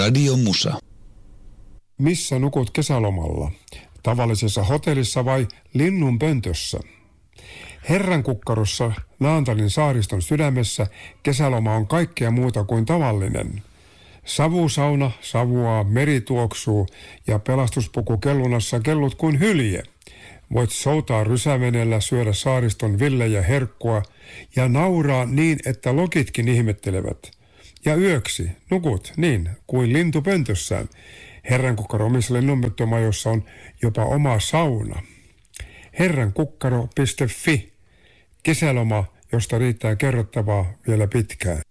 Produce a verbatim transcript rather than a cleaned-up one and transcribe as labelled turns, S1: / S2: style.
S1: Radio Musa.
S2: Missä nukut kesälomalla? Tavallisessa hotellissa vai linnun pöntössä? Herran kukkarossa Naantalin saariston sydämessä kesäloma on kaikkea muuta kuin tavallinen. Savusauna savuaa, meri tuoksuu ja pelastuspuku kellunassa kellut kuin hylje. Voit soutaa rysävenellä, syödä saariston villejä herkkua ja nauraa niin, että lokitkin ihmettelevät. Ja yöksi nukut niin kuin lintu pöntössään. Herrankukkaro omissa linnunpönttömajoissa on jopa oma sauna. herrankukkaro piste fi. Kesäloma, josta riittää kerrottavaa vielä pitkään.